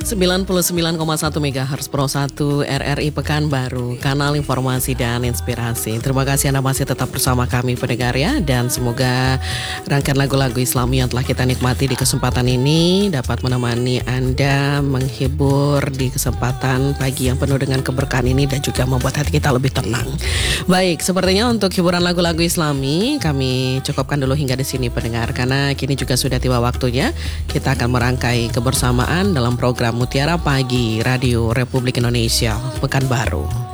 99,1 MHz Pro 1 RRI Pekanbaru, kanal informasi dan inspirasi. Terima kasih Anda masih tetap bersama kami pendengar ya. Dan semoga rangkaian lagu-lagu Islami yang telah kita nikmati di kesempatan ini dapat menemani Anda, menghibur di kesempatan pagi yang penuh dengan keberkahan ini dan juga membuat hati kita lebih tenang. Baik, sepertinya untuk hiburan lagu-lagu Islami kami cukupkan dulu hingga di sini pendengar, karena kini juga sudah tiba waktunya kita akan merangkai kebersamaan dalam program Mutiara Pagi Radio Republik Indonesia Pekanbaru.